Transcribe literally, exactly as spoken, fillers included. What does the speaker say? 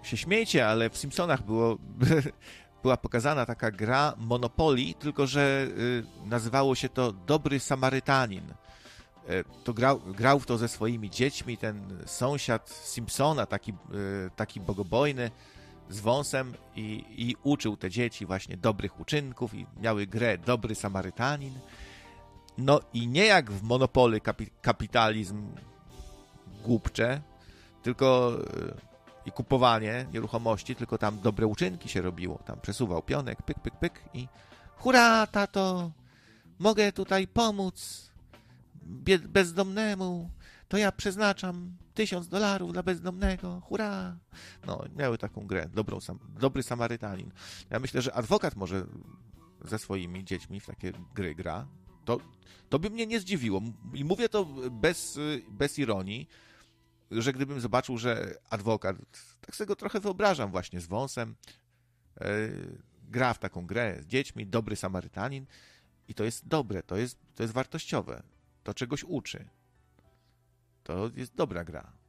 się śmiejcie, ale w Simpsonach było, była pokazana taka gra Monopoly, tylko że y, nazywało się to Dobry Samarytanin. Y, to grał, grał w to ze swoimi dziećmi ten sąsiad Simpsona, taki, y, taki bogobojny, z wąsem i, i uczył te dzieci właśnie dobrych uczynków i miały grę Dobry Samarytanin. No i nie jak w Monopoly kapi, kapitalizm głupcze, tylko i kupowanie nieruchomości, tylko tam dobre uczynki się robiło. Tam przesuwał pionek, pyk, pyk, pyk i hurra, tato, mogę tutaj pomóc bied- bezdomnemu, to ja przeznaczam tysiąc dolarów dla bezdomnego, hurra. No, miały taką grę, dobrą, sam, dobry Samarytanin. Ja myślę, że adwokat może ze swoimi dziećmi w takie gry gra. To, to by mnie nie zdziwiło. I mówię to bez, bez ironii, że gdybym zobaczył, że adwokat, tak sobie go trochę wyobrażam właśnie z wąsem, yy, gra w taką grę z dziećmi, dobry Samarytanin i to jest dobre, to jest, to jest wartościowe, to czegoś uczy. To jest dobra gra.